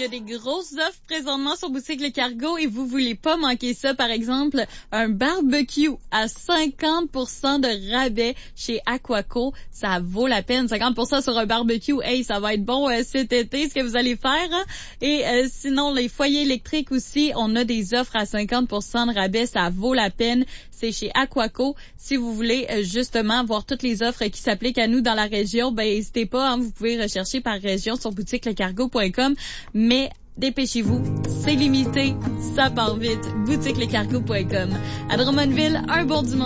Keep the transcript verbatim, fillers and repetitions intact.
a des grosses offres présentement sur Boutique Le Cargo et vous voulez pas manquer ça. Par exemple, un barbecue à cinquante pour cent de rabais chez Aquaco. Ça vaut la peine. cinquante pour cent sur un barbecue. Hey, ça va être bon euh, cet été, ce que vous allez faire. Hein? Et euh, sinon, les foyers électriques aussi, on a des offres à cinquante pour cent de rabais. Ça vaut la peine. C'est chez Aquaco. Si vous voulez euh, justement voir toutes les offres qui s'appliquent à nous dans la région, ben n'hésitez pas. Hein, vous pouvez rechercher par région sur boutique le cargo point com. Mais dépêchez-vous, c'est limité, ça part vite. boutique le cargo point com. À Drummondville, un bon dimanche.